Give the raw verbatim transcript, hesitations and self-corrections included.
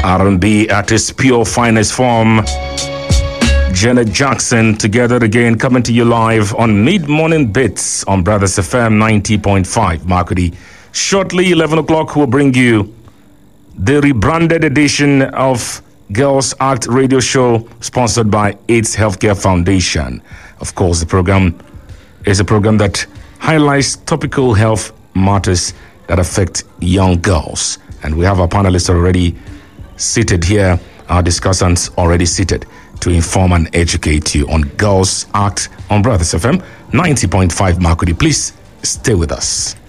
R and B at its pure finest form. Janet Jackson together again, coming to you live on Mid-Morning Bits on Brothers F M ninety point five Markudi. Shortly, eleven o'clock, we'll bring you the rebranded edition of Girls Act Radio Show, sponsored by AIDS Healthcare Foundation. Of course, the program is a program that highlights topical health matters that affect young girls. And we have our panelists already seated here, our discussants already seated to inform and educate you on Girls Act on Brothers F M ninety point five Markudi. Please stay with us.